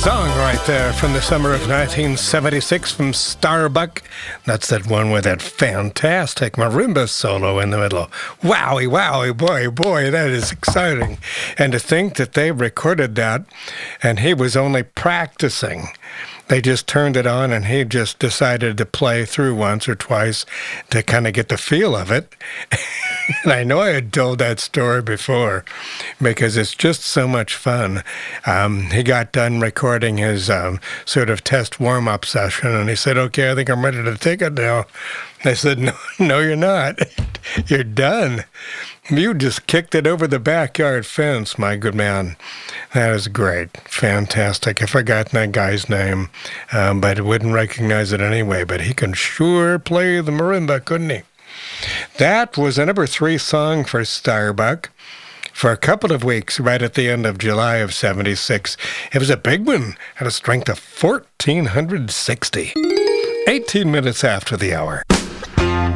song right there from the summer of 1976 from Starbuck. That's that one with that fantastic marimba solo in the middle. Wowie, wowie, boy, that is exciting. And to think that they recorded that and he was only practicing. They just turned it on and he just decided to play through once or twice to kind of get the feel of it. And I know I had told that story before because it's just so much fun. He got done recording his sort of test warm-up session, and he said, okay, I think I'm ready to take it now. I said, no, you're not. You're done. You just kicked it over the backyard fence, my good man. That is great. Fantastic. I've forgotten that guy's name, but I wouldn't recognize it anyway. But he can sure play the marimba, couldn't he? That was a number 3 song for Starbuck for a couple of weeks right at the end of July of 76. It was a big one, had a strength of 1,460. 18 minutes after the hour.